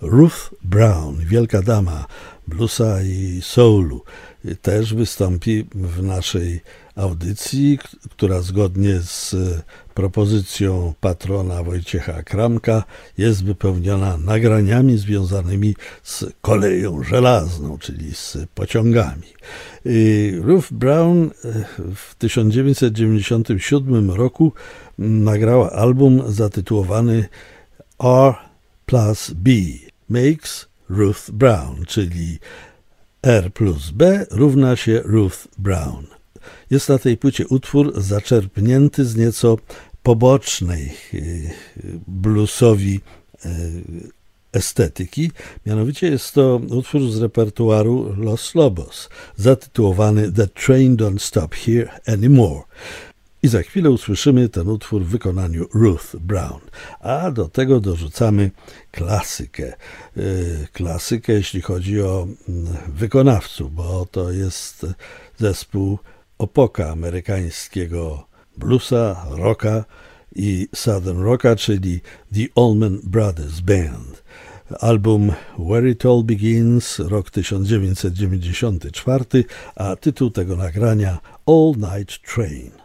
Ruth Brown, wielka dama bluesa i soulu, też wystąpi w naszej audycji, która zgodnie z propozycją patrona Wojciecha Kramka jest wypełniona nagraniami związanymi z koleją żelazną, czyli z pociągami. Ruth Brown w 1997 roku nagrała album zatytułowany R plus B makes Ruth Brown, czyli R plus B równa się Ruth Brown. Jest na tej płycie utwór zaczerpnięty z nieco pobocznej bluesowi estetyki. Mianowicie jest to utwór z repertuaru Los Lobos, zatytułowany The Train Don't Stop Here Anymore. I za chwilę usłyszymy ten utwór w wykonaniu Ruth Brown. A do tego dorzucamy klasykę. Klasykę, jeśli chodzi o wykonawców, bo to jest zespół opoka amerykańskiego bluesa, rocka i southern rocka, czyli The Allman Brothers Band. Album Where It All Begins, rok 1994, a tytuł tego nagrania All Night Train.